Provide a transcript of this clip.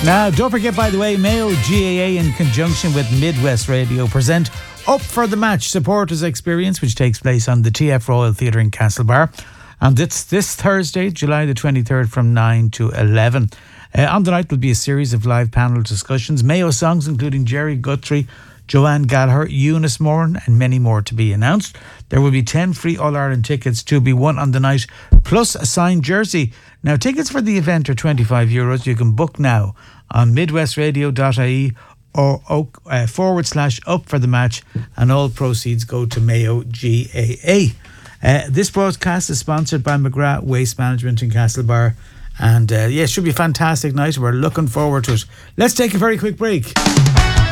Now, don't forget, by the way, Mayo GAA in conjunction with Midwest Radio present Up for the Match Supporters Experience, which takes place on the TF Royal Theatre in Castlebar. And it's this Thursday, July the 23rd from 9 to 11. On the night will be a series of live panel discussions. Mayo songs including Jerry Guthrie, Joanne Gallagher, Eunice Moran and many more to be announced. There will be 10 free All-Ireland tickets to be won on the night, plus a signed jersey. Now, tickets for the event are €25. You can book now on midwestradio.ie or /up for the match, and all proceeds go to Mayo GAA. This broadcast is sponsored by McGrath Waste Management in Castlebar, and it should be a fantastic night. We're looking forward to it. Let's take a very quick break.